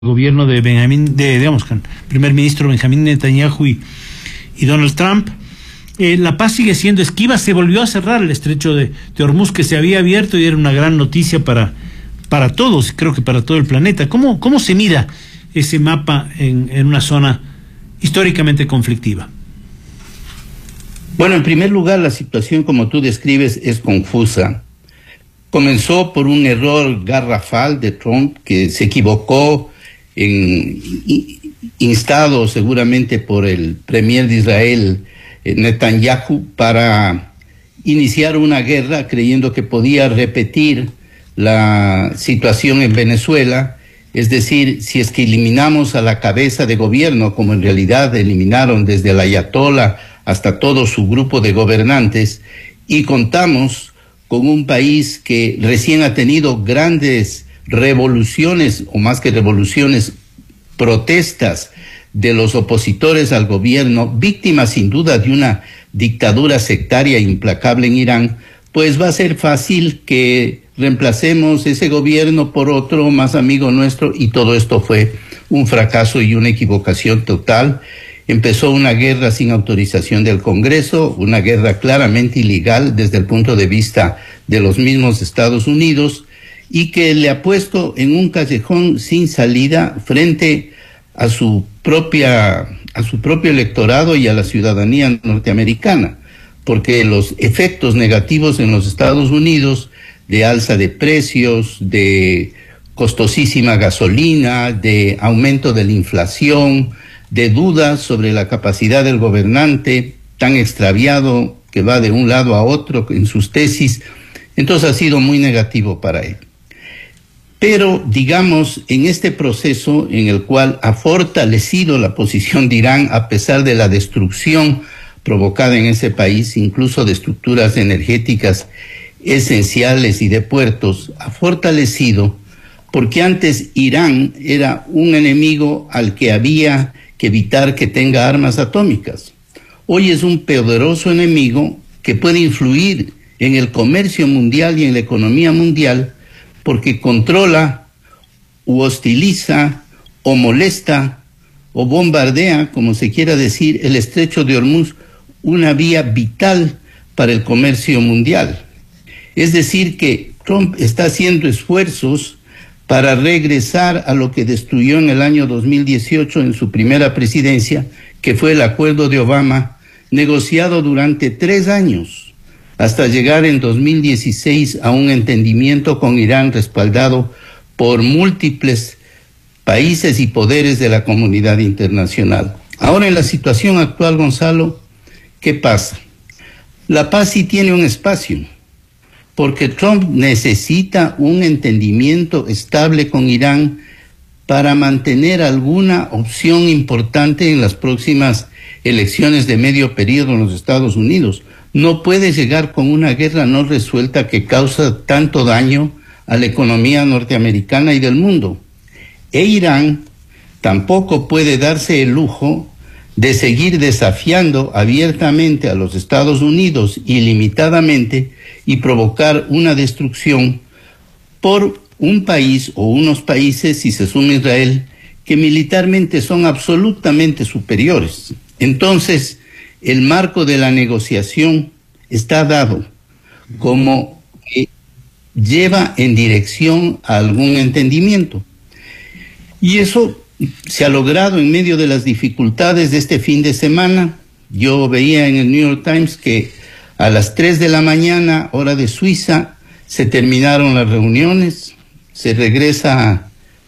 gobierno de primer ministro Benjamín Netanyahu y Donald Trump. La paz sigue siendo esquiva. Se volvió a cerrar el estrecho de Hormuz, que se había abierto y era una gran noticia para todos, creo que para todo el planeta. ¿Cómo se mira ese mapa en una zona históricamente conflictiva? Bueno, en primer lugar, la situación, como tú describes, es confusa. Comenzó por un error garrafal de Trump, que se equivocó instado seguramente por el premier de Israel, Netanyahu, para iniciar una guerra creyendo que podía repetir la situación en Venezuela. Es decir, si es que eliminamos a la cabeza de gobierno, como en realidad eliminaron desde el ayatolá hasta todo su grupo de gobernantes, y contamos con un país que recién ha tenido grandes revoluciones, o más que revoluciones, protestas de los opositores al gobierno, víctimas sin duda de una dictadura sectaria implacable en Irán, pues va a ser fácil que reemplacemos ese gobierno por otro más amigo nuestro, y todo esto fue un fracaso y una equivocación total. Empezó una guerra sin autorización del Congreso, una guerra claramente ilegal desde el punto de vista de los mismos Estados Unidos, y que le ha puesto en un callejón sin salida frente a su propio electorado y a la ciudadanía norteamericana, porque los efectos negativos en los Estados Unidos de alza de precios, de costosísima gasolina, de aumento de la inflación, de dudas sobre la capacidad del gobernante tan extraviado que va de un lado a otro en sus tesis, entonces ha sido muy negativo para él. Pero, digamos, en este proceso en el cual ha fortalecido la posición de Irán a pesar de la destrucción provocada en ese país, incluso de estructuras energéticas esenciales y de puertos, ha fortalecido, porque antes Irán era un enemigo al que había que evitar que tenga armas atómicas. Hoy es un poderoso enemigo que puede influir en el comercio mundial y en la economía mundial, porque controla u hostiliza o molesta o bombardea, como se quiera decir, el estrecho de Hormuz, una vía vital para el comercio mundial. Es decir, que Trump está haciendo esfuerzos para regresar a lo que destruyó en el año 2018 en su primera presidencia, que fue el acuerdo de Obama, negociado durante 3 años, hasta llegar en 2016 a un entendimiento con Irán respaldado por múltiples países y poderes de la comunidad internacional. Ahora, en la situación actual, Gonzalo, ¿qué pasa? La paz sí tiene un espacio, porque Trump necesita un entendimiento estable con Irán para mantener alguna opción importante en las próximas elecciones de medio periodo en los Estados Unidos. No puede llegar con una guerra no resuelta que causa tanto daño a la economía norteamericana y del mundo. E Irán tampoco puede darse el lujo de seguir desafiando abiertamente a los Estados Unidos ilimitadamente y provocar una destrucción por un país o unos países, si se suma Israel, que militarmente son absolutamente superiores. Entonces, el marco de la negociación está dado como que lleva en dirección a algún entendimiento. Y eso se ha logrado en medio de las dificultades de este fin de semana. Yo veía en el New York Times que a las 3 de la mañana, hora de Suiza, se terminaron las reuniones, se regresa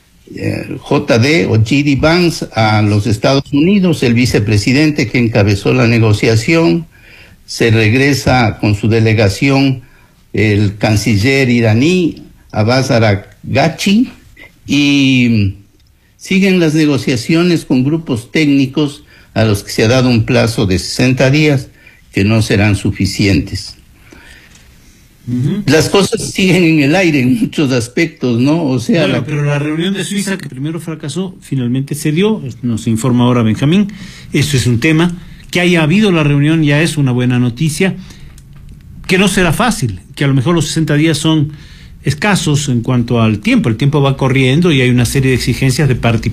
JD o J.D. Vance a los Estados Unidos, el vicepresidente que encabezó la negociación, se regresa con su delegación el canciller iraní Abbas Araghchi, y siguen las negociaciones con grupos técnicos a los que se ha dado un plazo de 60 días que no serán suficientes. Las cosas siguen en el aire en muchos aspectos, ¿no? O sea, bueno, pero la reunión de Suiza, que primero fracasó, finalmente se dio, nos informa ahora Benjamín. Esto es un tema. Que haya habido la reunión ya es una buena noticia, que no será fácil, que a lo mejor los 60 días son escasos en cuanto al tiempo. El tiempo va corriendo y hay una serie de exigencias de parte y